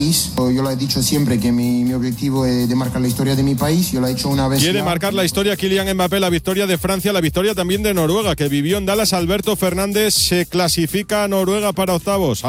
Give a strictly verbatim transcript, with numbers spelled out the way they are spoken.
Yo lo he dicho siempre que mi, mi objetivo es de marcar la historia de mi país. Yo lo he hecho una vez. Quiere ya. marcar la historia Kylian Mbappé, la victoria de Francia, la victoria también de Noruega, que vivió en Dallas. Alberto Fernández, se clasifica a Noruega para octavos.